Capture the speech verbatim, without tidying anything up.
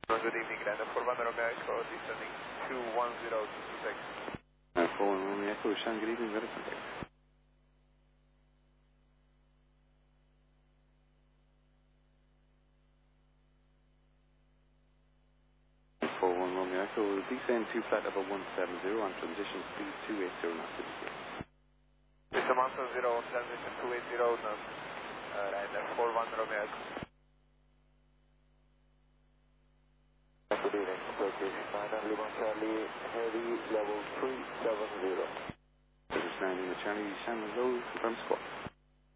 Good evening, Grand four one Romeo Echo, descending two one zero two two six. Uh, four one Romeo Echo, Sean, good evening, better contact. four one Romeo Echo, descend to flight level one seven zero on transition speed two eight zero knots. Mister one seven zero, transition two eight zero knots, uh, Ryanair four one Romeo Echo. Good evening, Turkish nine one Charlie, heavy level three seven zero. Turkish nine in the Charlie, Shannon Low, confirm squawk.